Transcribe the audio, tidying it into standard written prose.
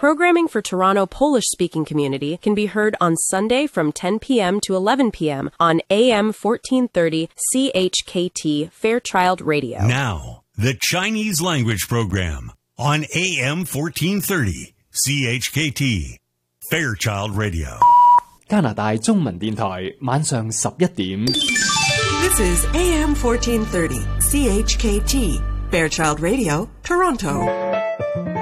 Programming for Toronto Polish-speaking community can be heard on Sunday from 10 p.m. to 11 p.m. on AM 1430 CHKT Fairchild Radio. Now, the Chinese language program on AM 1430 CHKT Fairchild Radio. 加拿大中文電台晚上11點。 This is AM 1430 CHKT Fairchild Radio, Toronto.